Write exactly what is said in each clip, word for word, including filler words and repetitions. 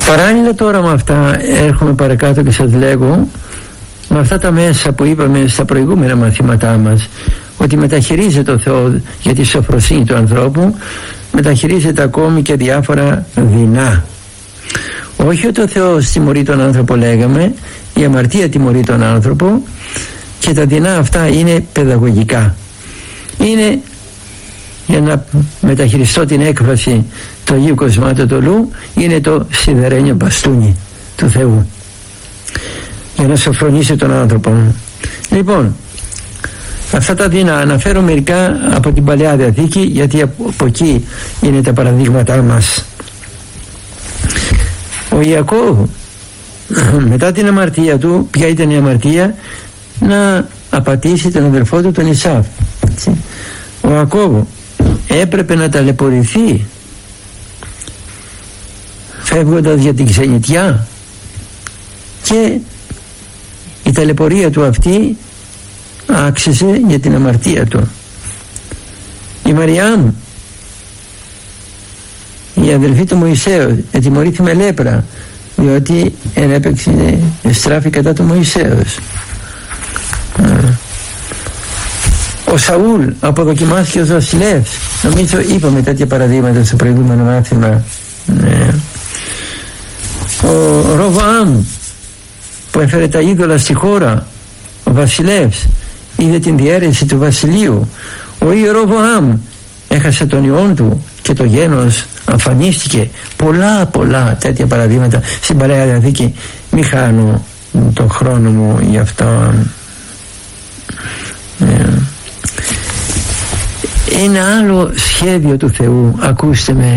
Παράλληλα τώρα με αυτά έρχομαι παρακάτω και σας λέγω, με αυτά τα μέσα που είπαμε στα προηγούμενα μαθήματά μας, ότι μεταχειρίζεται ο Θεός για τη σοφροσύνη του ανθρώπου, μεταχειρίζεται ακόμη και διάφορα δεινά. Όχι ότι ο Θεός τιμωρεί τον άνθρωπο, λέγαμε, η αμαρτία τιμωρεί τον άνθρωπο, και τα δεινά αυτά είναι παιδαγωγικά. Είναι, για να μεταχειριστώ την έκφραση του Αγίου Κοσμάτου, είναι το σιδερένιο μπαστούνι του Θεού για να σοφρονήσει τον άνθρωπο. Λοιπόν, αυτά τα δεινά αναφέρω μερικά από την Παλαιά Διαθήκη, γιατί από εκεί είναι τα παραδείγματά μας. Ο Ιακώβ, μετά την αμαρτία του, ποια ήταν η αμαρτία? Να απατήσει τον αδελφό του τον Ισάβ. Ο Ιακώβ έπρεπε να ταλαιπωρηθεί φεύγοντας για την ξενιτιά, και η ταλαιπωρία του αυτή άξιζε για την αμαρτία του. Η Μαριάμ, η αδελφή του Μωυσέου, ετιμωρήθη με λέπρα, διότι ενέπαιξε στράφη κατά του Μωυσέως. Ο Σαούλ αποδοκιμάστηκε ως βασιλεύς. Νομίζω είπαμε τέτοια παραδείγματα στο προηγούμενο μάθημα. Ο Ροβοάμ, που έφερε τα είδωλα στη χώρα, ο βασιλεύς, είδε την διαίρεση του βασιλείου. Ο Ιεροβοάμ έχασε τον ιόν του και το γένος αμφανίστηκε. Πολλά πολλά τέτοια παραδείγματα στην Παλαιά Διαθήκη. Μη χάνω τον χρόνο μου γι' αυτό. Ένα άλλο σχέδιο του Θεού, ακούστε με,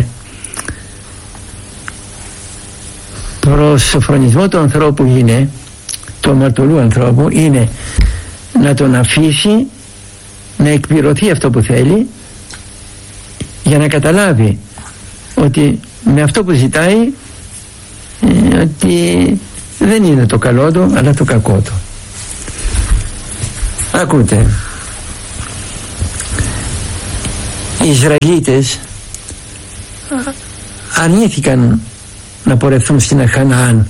προς σοφρονισμό του ανθρώπου είναι, του αμαρτωλού ανθρώπου, είναι να τον αφήσει να εκπληρωθεί αυτό που θέλει, για να καταλάβει ότι με αυτό που ζητάει ε, ότι δεν είναι το καλό του αλλά το κακό του. Ακούτε, οι Ισραηλίτες αρνήθηκαν να πορευθούν στην Χαναάν.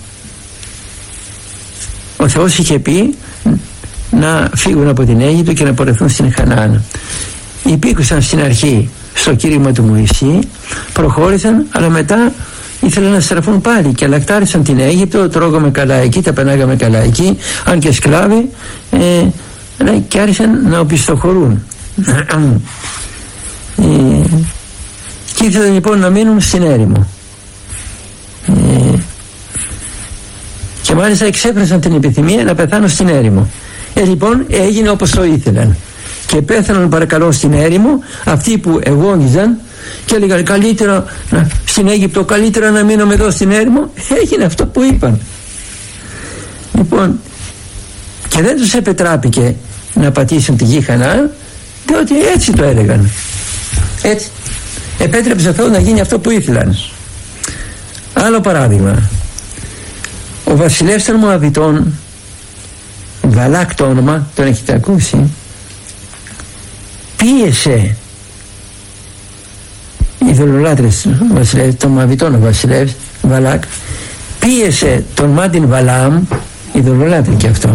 Ο Θεός είχε πει να φύγουν από την Αίγυπτο και να πορευθούν στην Χαναάν. Υπήκουσαν στην αρχή στο κήρυγμα του Μωυσή, προχώρησαν, αλλά μετά ήθελαν να στραφούν πάλι και λακτάρισαν την Αίγυπτο. Τρώγαμε καλά εκεί, τα περνάγαμε καλά εκεί, αν και σκλάβοι, ε, και άρχισαν να οπισθοχωρούν. ε, και ήθελαν λοιπόν να μείνουν στην έρημο. Ε, και μάλιστα εξέφρασαν την επιθυμία να πεθάνουν στην έρημο. Ε, λοιπόν έγινε όπως το ήθελαν και πέθαναν παρακαλώ στην έρημο αυτοί που εγώνιζαν και έλεγαν καλύτερα να, στην Αίγυπτο, καλύτερα να μείνουμε εδώ στην έρημο. Έγινε αυτό που είπαν. Λοιπόν, και δεν τους επετράπηκε να πατήσουν τη γη Χαναάν, διότι έτσι το έλεγαν. Έτσι επέτρεψε ο Θεός να γίνει αυτό που ήθελαν. Άλλο παράδειγμα, ο βασιλεύς των Μωαβιτών, Βαλάκ το όνομα, τον έχετε ακούσει, πίεσε οι ειδωλολάτρες των Μωαβιτών, ο βασιλεύς Βαλάκ πίεσε τον Μάντιν Βαλάμ, ειδωλολάτρη και αυτό,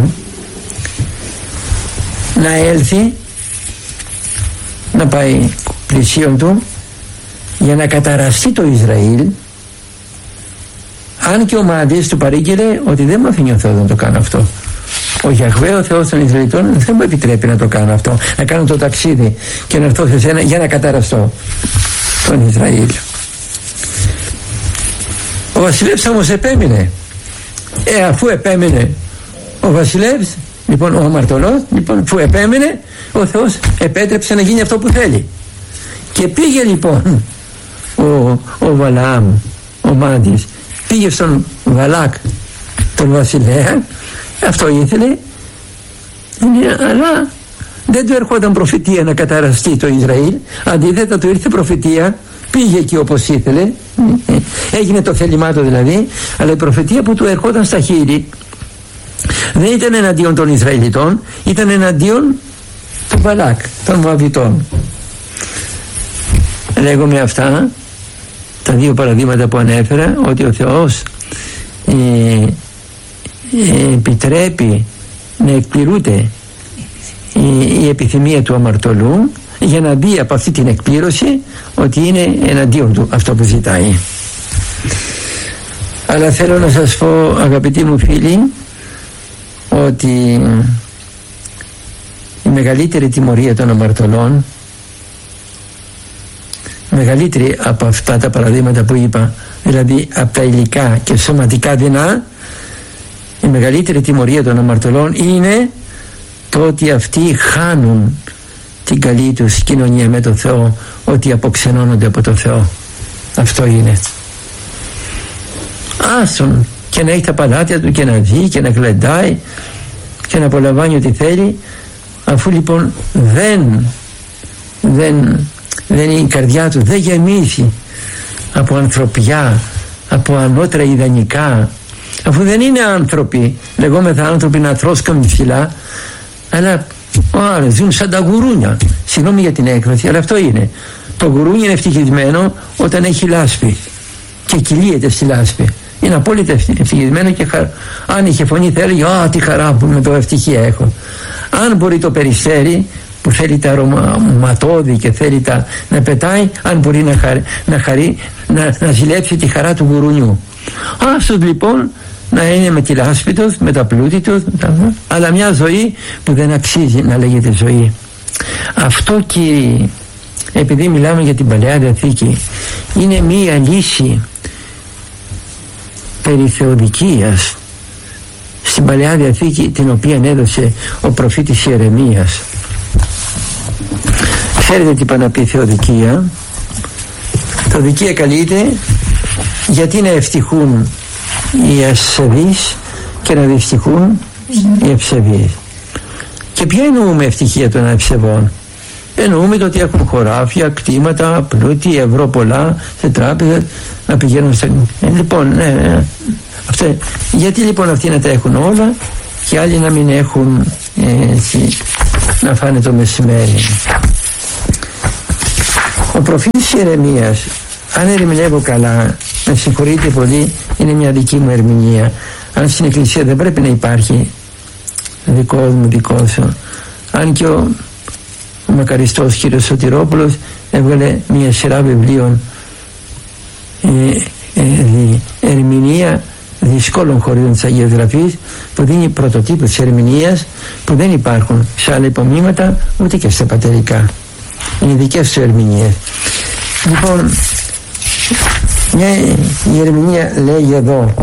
να έλθει να πάει πλησίον του για να καταραστεί το Ισραήλ, αν και ο Μάντις του παρήγγειλε ότι δεν μου αφήνει ο Θεός να το κάνω αυτό. Ο Γιαχβέ, ο Θεός των Ισραηλιτών, δεν μου επιτρέπει να το κάνω αυτό, να κάνω το ταξίδι και να έρθω σε σένα για να καταραστώ τον Ισραήλ. Ο βασιλεύς όμως επέμεινε. Ε, αφού επέμεινε ο βασιλεύς, λοιπόν ο αμαρτωλός, λοιπόν, αφού επέμεινε, ο Θεός επέτρεψε να γίνει αυτό που θέλει. Και πήγε λοιπόν ο, ο Βαλαάμ, ο Μάντης, πήγε στον Βαλάκ τον βασιλέα, αυτό ήθελε, αλλά δεν του ερχόταν προφητεία να καταραστεί το Ισραήλ. Αντίθετα του ήρθε προφητεία, πήγε εκεί όπως ήθελε, έγινε το θέλημά του δηλαδή, αλλά η προφητεία που του ερχόταν στα χείλη δεν ήταν εναντίον των Ισραηλιτών, ήταν εναντίον του Βαλάκ, των Μωαβιτών. Λέγομαι αυτά τα στα δύο παραδείγματα που ανέφερα, ότι ο Θεός ε, ε, επιτρέπει να εκπληρούνται η, η επιθυμία του αμαρτωλού για να μπει από αυτή την εκπλήρωση ότι είναι εναντίον του αυτό που ζητάει. Αλλά θέλω να σας πω, αγαπητοί μου φίλοι, ότι η μεγαλύτερη τιμωρία των αμαρτωλών, μεγαλύτερη από αυτά τα παραδείγματα που είπα, δηλαδή από τα υλικά και σωματικά δεινά, η μεγαλύτερη τιμωρία των αμαρτωλών είναι το ότι αυτοί χάνουν την καλή τους κοινωνία με τον Θεό, ότι αποξενώνονται από τον Θεό. Αυτό είναι. Άστον και να έχει τα παλάτια του και να ζει και να γλεντάει και να απολαμβάνει ό,τι θέλει, αφού λοιπόν δεν δεν, δεν η καρδιά του δεν γεμίσει από ανθρωπιά, από ανώτερα ιδανικά, αφού δεν είναι άνθρωποι, λεγόμεθα άνθρωποι να θρώσκαμε ψηλά, αλλά άρα ζουν σαν τα γουρούνια. Συγγνώμη για την έκφραση, αλλά αυτό είναι. Το γουρούνι είναι ευτυχισμένο όταν έχει λάσπη και κυλίεται στη λάσπη. Είναι απόλυτα ευτυχισμένο και χαρά. Αν είχε φωνή θα έλεγε «Α, τι χαρά που με το ευτυχία έχω». Αν μπορεί το περιστέρι που θέλει τα αρωματώδη και θέλει τα, να πετάει, αν μπορεί να, χαρ, να, χαρεί, να, να ζηλέψει τη χαρά του γουρουνιού. Άστος λοιπόν να είναι με τη λάσπη του, με τα πλούτη του, αλλά μια ζωή που δεν αξίζει να λέγεται ζωή. Αυτό, κύριοι, επειδή μιλάμε για την Παλαιά Διαθήκη, είναι μία λύση περί θεοδικίας στην Παλαιά Διαθήκη, την οποία έδωσε ο προφήτης Ιερεμίας. Ξέρετε τι πάει να πει θεοδικία? Θεοδικία καλείται γιατί να ευτυχούν οι ασεβείς και να δυστυχούν οι ευσεβείς. Και ποια εννοούμε ευτυχία των ευσεβών? Εννοούμε το ότι έχουν χωράφια, κτήματα, πλούτη, ευρώ πολλά σε τράπεζα, να πηγαίνουν στα... Ε, λοιπόν, ναι, ναι. Αυτό, γιατί λοιπόν αυτοί να τα έχουν όλα και άλλοι να μην έχουν ε, έτσι, να φάνε το μεσημέρι? Ο προφήτης Ιερεμίας, αν ερμηνεύω καλά, με συγχωρείτε πολύ, είναι μια δική μου ερμηνεία, αν στην Εκκλησία δεν πρέπει να υπάρχει δικός μου, δικό σου, αν και ο, ο μακαριστός κύριος Σωτηρόπουλος έβγαλε μια σειρά βιβλίων ε, ε, δι, ερμηνεία δυσκόλων χωρίων της Αγίας Γραφής, που δίνει πρωτοτύπους της ερμηνείας που δεν υπάρχουν σε άλλα υπομνήματα ούτε και στα πατερικά. Είναι δικές του ερμηνείες. Λοιπόν, μια, η ερμηνεία λέγει εδώ,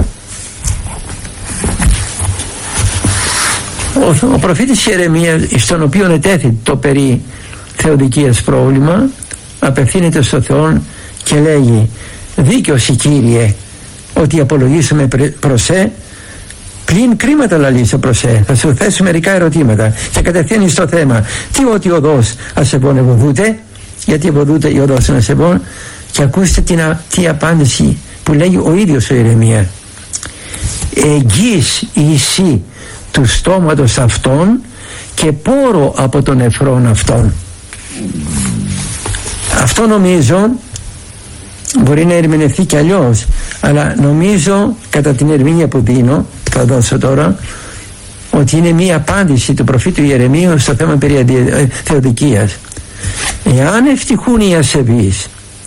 ο, ο προφήτης Ιερεμίας, στον οποίο ετέθη το περί θεοδικίας πρόβλημα, απευθύνεται στο Θεό και λέγει: «Δίκαιος η Κύριε, ότι απολογίσαμε προς ε, πλην κρίματα λαλήσω προς ε». Θα σου θέσω μερικά ερωτήματα και κατευθύνει στο θέμα. Τι ότι οδός ασεβών ευωδούτε, γιατί ευωδούτε η οδός των ασεβών, και ακούστε την, τι απάντηση που λέγει ο ίδιος ο Ιερεμία: «Εγγύς εσύ του στόματος αυτών και πόρο από τον νεφρών αυτών». Αυτό νομίζω μπορεί να ερμηνευτεί κι αλλιώς, αλλά νομίζω κατά την ερμηνεία που δίνω, θα δώσω τώρα, ότι είναι μία απάντηση του προφήτου Ιερεμίου στο θέμα περί θεοδικίας. Εάν ευτυχούν οι ασεβείς,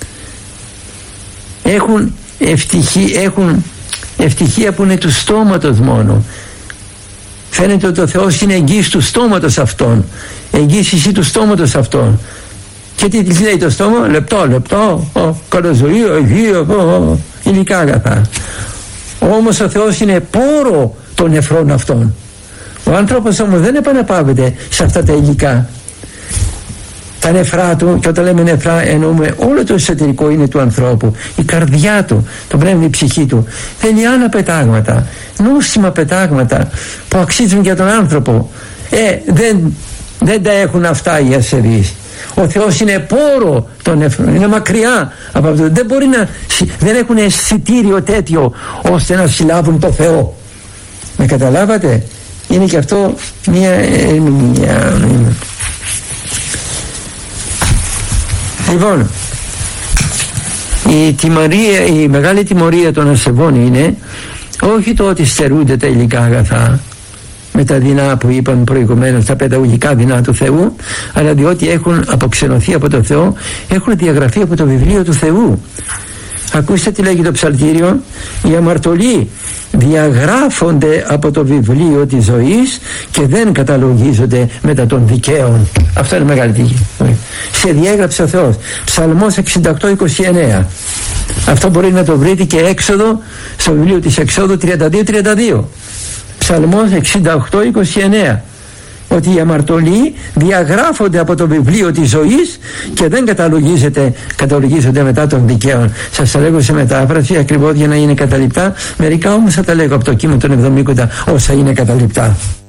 έχουν, ευτυχή, έχουν ευτυχία που είναι του στόματος μόνο. Φαίνεται ότι ο Θεός είναι εγγύης του στόματος αυτών, εγγύης εσύ του στόματος αυτών. Και τι της λέει το στόμα? Λεπτό, λεπτό, καλή ζωή, υγεία, υλικά αγαθά. Όμως ο Θεός είναι πόρο των νεφρών αυτών. Ο άνθρωπος όμως δεν επαναπαύεται σε αυτά τα υλικά. Τα νεφρά του, και όταν λέμε νεφρά εννοούμε όλο το εσωτερικό είναι του ανθρώπου, η καρδιά του, το πνεύμα, η ψυχή του. Θέλει άλλα πετάγματα, νόστιμα πετάγματα που αξίζουν για τον άνθρωπο. Ε, δεν, δεν τα έχουν αυτά οι ασεβείς. Ο Θεός είναι πόρο των νεφρών, είναι μακριά από αυτό. Δεν μπορεί να, δεν έχουν αισθητήριο τέτοιο ώστε να συλλάβουν το Θεό. Με καταλάβατε? Είναι και αυτό μια ερμηνεία. Λοιπόν, Η, τιμωρία, η μεγάλη τιμωρία των ασεβών είναι όχι το ότι στερούνται τα υλικά αγαθά με τα δεινά που είπαμε προηγουμένως, τα παιδαγωγικά δεινά του Θεού, αλλά διότι έχουν αποξενωθεί από το Θεό, έχουν διαγραφεί από το βιβλίο του Θεού. Ακούστε τι λέγει το ψαλτήριο: οι αμαρτωλοί διαγράφονται από το βιβλίο της ζωής και δεν καταλογίζονται μετά των δικαίων. Αυτό είναι μεγάλη τύχη. Σε διέγραψε ο Θεός. Ψαλμός εξήντα οκτώ είκοσι εννέα. Αυτό μπορεί να το βρείτε και έξοδο, στο βιβλίο της Εξόδου τριάντα δύο τριάντα δύο. Ψαλμός εξήντα οκτώ είκοσι εννέα. Ότι οι αμαρτωλοί διαγράφονται από το βιβλίο της ζωής και δεν καταλογίζονται, καταλογίζονται μετά των δικαίων. Σας τα λέγω σε μετάφραση ακριβώς για να είναι καταληπτά. Μερικά όμως θα τα λέγω από το κείμενο των εβδομήντα όσα είναι καταληπτά.